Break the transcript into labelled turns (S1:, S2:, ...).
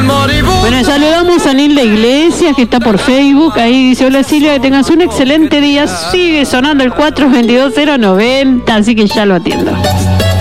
S1: Bueno, saludamos a Nilda Iglesias, que está por Facebook. Ahí dice: hola Silvia, que tengas un excelente día. Sigue sonando el 422-090, así que ya lo atiendo.